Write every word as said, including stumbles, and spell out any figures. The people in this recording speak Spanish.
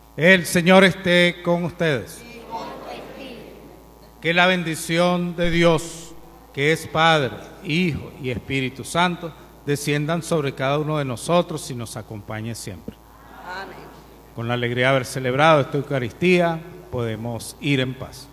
El Señor esté con ustedes. Que la bendición de Dios, que es Padre, Hijo y Espíritu Santo, desciendan sobre cada uno de nosotros y nos acompañe siempre. Amén. Con la alegría de haber celebrado esta Eucaristía, podemos ir en paz.